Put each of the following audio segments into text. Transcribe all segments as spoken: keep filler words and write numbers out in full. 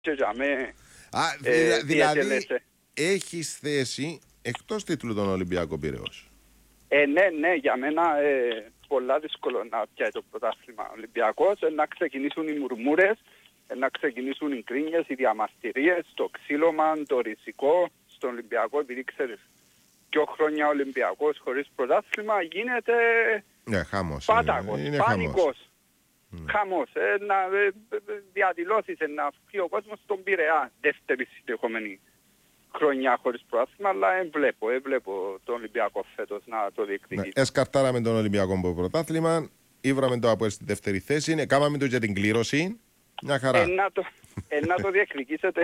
και για με, Α, ε, δηλαδή έχεις θέση εκτός τίτλου τον Ολυμπιακό Πειραιώς. Ε, ναι, ναι, για μένα ε, πολλά δύσκολο να πιάει το πρωτάθλημα Ολυμπιακός, ε, να ξεκινήσουν οι μουρμούρες, ε, να ξεκινήσουν οι κρίνιες, οι διαμαρτυρίες, το ξύλωμα, το ριζικό στον Ολυμπιακό, επειδή ξέρεις, δύο χρόνια Ολυμπιακός χωρίς πρωτάθλημα γίνεται ναι, χάμος, πάταγος, είναι πάνικος. Χάμος, χάμος ε, να ε, ε, διαδηλώσεις, ε, να βγει ο κόσμος στον Πειραιά, δεύτερη συνεχόμενη χρονιά χωρίς πρωτάθλημα, αλλά δεν βλέπω, δεν βλέπω τον Ολυμπιακό φέτος να το διεκδικήσει. Ναι, εσκαρτάραμε τον Ολυμπιακό πρωτάθλημα, ήβραμε το από στη δεύτερη θέση, ναι, κάμαμε το για την κλήρωση, μια χαρά. Ε, να το, ε, να το διεκδικήσετε,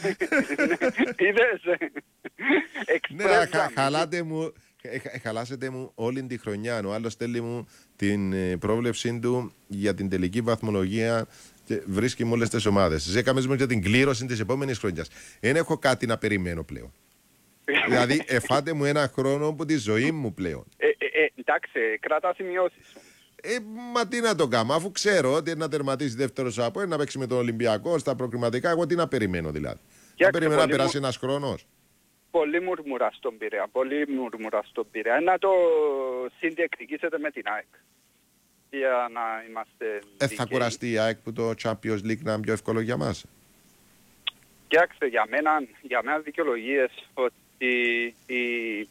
είδες, ναι, χα, χαλάτε μου, χαλάσετε μου όλη τη χρονιά. Ο άλλος στέλνει μου την ε, πρόβλεψή του για την τελική βαθμολογία και βρίσκει με όλες τις ομάδες. Ζέκαμε μου για την κλήρωση της επόμενης χρονιάς. Δεν έχω κάτι να περιμένω πλέον. Δηλαδή, εφάτε μου ένα χρόνο από τη ζωή μου πλέον. Ε, ε, ε, εντάξει, κρατά σημειώσεις. Ε, μα τι να το κάνω, αφού ξέρω ότι να τερματίσει δεύτερος από, να παίξει με τον Ολυμπιακό στα προκριματικά, εγώ τι να περιμένω δηλαδή. Να περιμένω να περάσει μου... ένας χρόνος. Πολύ μουρμουρά στον Πειραιά, πολύ μουρμουρά στον Πειραιά. Να το συνδιεκδικήσετε με την ΑΕΚ. Για να είμαστε ε, θα κουραστεί η ΑΕΚ που το Champions League να είναι πιο εύκολο για μας. Κοιτάξτε, για μένα, για μένα δικαιολογίες ότι η,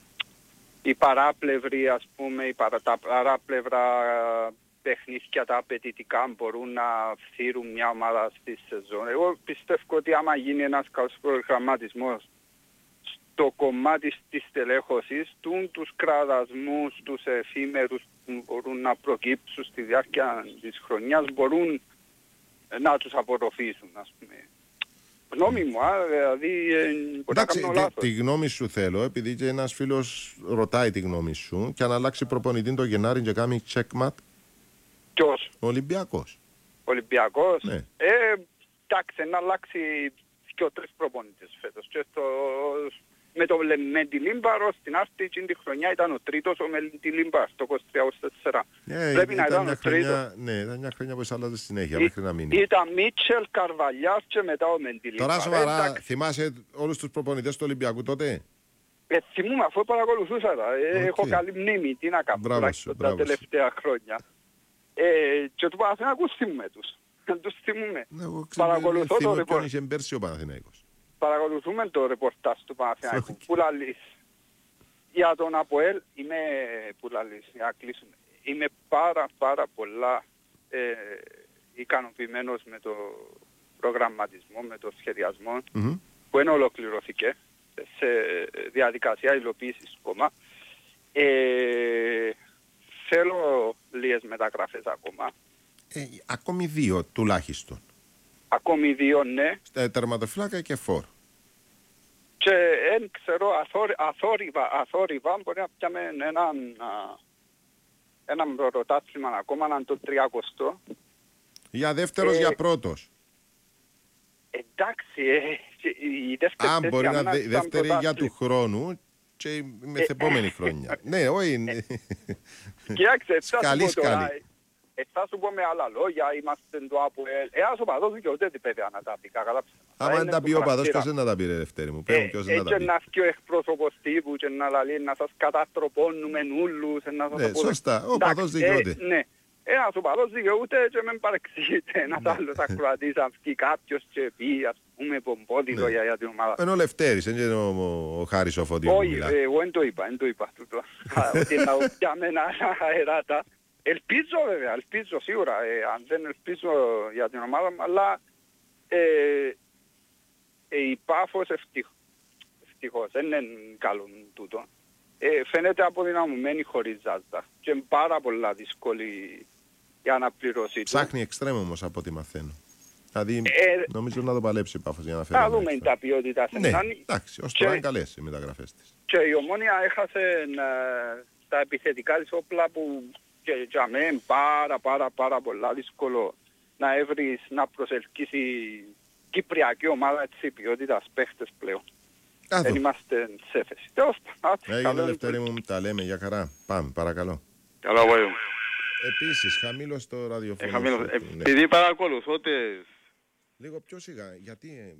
η παράπλευρη, ας πούμε, η παρα, τα παράπλευρα παιχνίδια τα απαιτητικά μπορούν να φθείρουν μια ομάδα στη σεζόν. Εγώ πιστεύω ότι άμα γίνει ένας καλός προγραμματισμός στο κομμάτι της τελέχωσης, τους κραδασμούς, τους εφήμερους που μπορούν να προκύψουν στη διάρκεια της χρονιάς μπορούν να τους απορροφήσουν, ας πούμε. Γνώμη μου, α, δηλαδή μπορεί να κάνω λάθος. Τη γνώμη σου θέλω, επειδή και ένας φίλος ρωτάει τη γνώμη σου και αν αλλάξει προπονητή το Γενάρη και κάνει checkmat. Ποιος? Ο Ολυμπιακός. Ολυμπιακός. Ναι. Ε, εντάξει, να αλλάξει και ο τρεις προπονητές φέτος. Και στο, με το Μεντιλίμπαρο στην άρτη τη χρονιά ήταν ο τρίτος ο Μεντιλίμπαρο στο είκοσι τρία είκοσι τέσσερα. Yeah, πρέπει να ήταν ο τρίτος. Ναι, ήταν μια χρονιά που εισάλλαζε συνέχεια μέχρι να μείνει. Ήταν Μίτσελ, Καρβαλιάς και μετά ο Μεντιλίμπαρο. Τώρα σοβαρά, ε, θυμάσαι όλους τους προπονητές του Ολυμπιακού τότε? Ε, θυμούμαι, αφού παρακολουθούσα. Ε, okay. Έχω καλή μνήμη, τι να κάνω μπράβο σου, τα τελευταία χρόνια. Ε, και του Παναθηναϊκούς θυμούμε τους. Τους θυμούμε. Ναι, εγώ παρακολουθώ το ρεπορτάζ. είχε πέρσι ο Παναθηναϊκός. Παρακολουθούμε το ρεπορτάζ του Παναθηναϊκού. Okay. Που λαλείς. Για τον ΑΠΟΕΛ είμαι, που λαλείς, για να κλείσουμε. Είμαι πάρα πάρα πολλά ε, ικανοποιημένος με το προγραμματισμό, με το σχεδιασμό mm-hmm. που είναι ολοκληρωθήκε σε διαδικασία υλοποίησης ακόμα. Ε, θέλω λίγες μεταγραφές ακόμα. Ε, ακόμη δύο τουλάχιστον. Ακόμη δύο, ναι. Ε, τερματοφύλακα και φόρ. Και δεν ξέρω, αθόρυβα, αθόρυβα, αθόρυβα μπορεί να πιάμε έναν, έναν πρωτάθλημα ακόμα, έναν το τριακοστό. Για δεύτερος, ε, για πρώτος. Εντάξει, ε, η δεύτερη αν μπορεί να δε, δεύτερη για του χρόνου και με την επόμενη χρόνια. Ναι, όχι. Κοιτάξτε, θα σου πω τώρα, ε, θα σου πω με άλλα λόγια, είμαστε το ΑΠΟΕΛ. Ένας οπαδός δικαιούται παιδιά να τα πει, καλά άμα δεν τα πει ο οπαδός, ποιος δεν να τα πει ρε Δευτέρη μου, πέρα ποιος δεν να τα πει. Έτσι να φύγει ο εκπρόσωπος τύπου και να λέει να σας κατατροπώνουμε ούλους. Ναι, σωστά, ο οπαδός δικαιούται. Ναι, ένας οπαδός δικαιούται και με παρεξηγείται. Ένας άλλος ακροατής αν βγει κάποιος και πει, ας πούμε, πομπόδι λόγια για την ομάδα. Είναι ο Λευτέρης, δεν είναι ο Χάρης ο Φωτίου που μιλά. Όχι, εγώ δεν το είπα, δεν το είπα τούτο. Ότι να πιάμε ένα αεράτα. Ελπίζω βέβαια, ελπίζω σίγουρα, ε, αν δεν ελπίζω για την ομάδα μου, αλλά ε, ε, η Πάφος ευτυχώς, ευτυχώς, δεν είναι καλό τούτο. Ε, φαίνεται αποδυναμωμένη χωρίς Ζάζα και είναι πάρα πολλά δύσκολη για να πληρώσει. Ψάχνει εξτρέμ όμως από ό,τι μαθαίνω. Δηλαδή ε, νομίζω να το παλέψει η Πάφος για να φέρει. Θα δούμε τα ποιότητα. Ναι, εντάξει, ως τώρα είναι καλές οι μεταγραφές της. Και η Ομόνια έχασε ε, τα επιθετικά της όπλα που και για μένα είναι πάρα πάρα πάρα πολλά δύσκολο να έβρεις, να προσελκύσει κυπριακή ομάδα της ποιότητας παίχτες πλέον. Δεν είμαστε σε θέση. Έγινε Λευτέρη μου, τα λέμε για χαρά. Πάμε, παρακαλώ. Καλό απόγευμα. Επίσης, χαμήλω στο ραδιοφωνό. Ε, χαμήλω. Ε, επειδή παρακολουθώ τις λίγο πιο σιγά. Γιατί